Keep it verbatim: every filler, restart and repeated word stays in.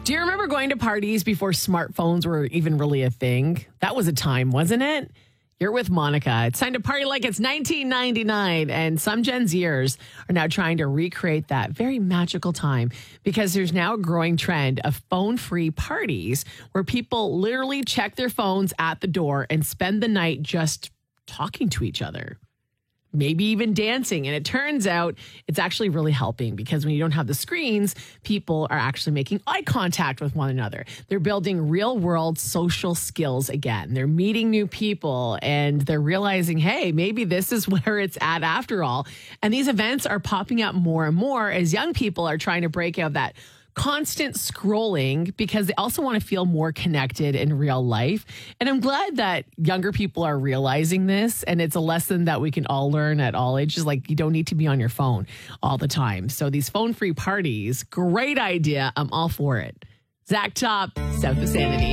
Do you remember going to parties before smartphones were even really a thing? That was a time, wasn't it? You're with Monica. It's time to party like it's nineteen ninety-nine. And some Gen Zers are now trying to recreate that very magical time because there's now a growing trend of phone-free parties where people literally check their phones at the door and spend the night just talking to each other. Maybe even dancing. And it turns out it's actually really helping because when you don't have the screens, people are actually making eye contact with one another. They're building real world social skills again. They're meeting new people and they're realizing, hey, maybe this is where it's at after all. And these events are popping up more and more as young people are trying to break out that constant scrolling because they also want to feel more connected in real life. And I'm glad that younger people are realizing this. And it's a lesson that we can all learn at all ages. Like, you don't need to be on your phone all the time. So these phone-free parties, great idea. I'm all for it. Zach Top, South of Sanity.